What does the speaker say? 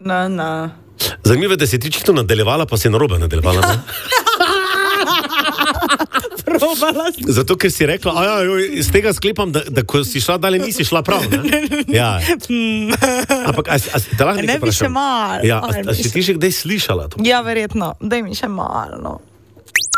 Zanimivo je, da si ti čisto nadaljevala, pa si narobe nadaljevala, ne? Zato, ker si rekla, iz tega sklepam, da ko si šla dalje, nisi šla prav, ne? Ja. Ampak, te lahko nekaj vprašam? Ne bi še malo. Ja, a si ti že kdaj slišala to? Ja, verjetno, daj mi še malo, no.